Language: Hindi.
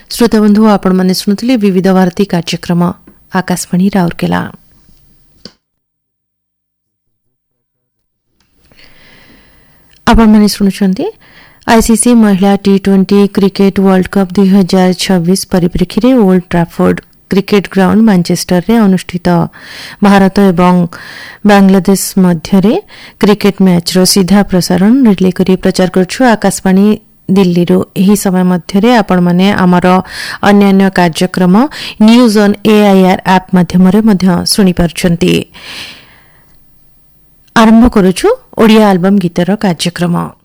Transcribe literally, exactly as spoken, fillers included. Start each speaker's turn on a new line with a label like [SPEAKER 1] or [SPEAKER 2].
[SPEAKER 1] श्रोता बंधु आपण माने सुनुथिले विविध भारती कार्यक्रम आकाशवाणी राउरकेला। आपण माने सुनुछंती आईसीसी महिला T twenty cricket world cup दुई हजार छब्बीस परिप्रेक्षी ओल्ड ट्राफोर्ड क्रिकेट ग्राउंड मैनचेस्टर रे अनुष्ठित भारत एवं बांग्लादेश मध्य क्रिकेट मैच रो सीधा प्रसारण रिले करी प्रचार करछु आकाशवाणी दिल्ली रो एही समय मध्य आपण माने आमर अन्य कार्यक्रम न्यूज ऑन एआईआर ऐप माध्यम रे मध्य सुनि परछंती। आरंभ करूछु ओडिया एल्बम गीतर कार्यक्रम।